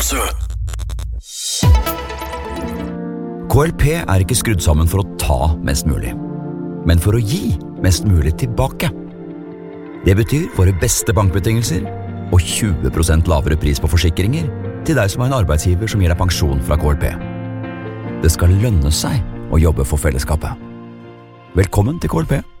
KLP er ikke skrudd sammen for å ta mest mulig, men for å gi mest mulig tilbake. Det betyr våre beste bankbetingelser og 20% lavere pris på forsikringer til deg som har en arbeidsgiver som gir deg pensjon fra KLP. Det skal lønne seg å jobbe for fellesskapet. Velkommen til KLP.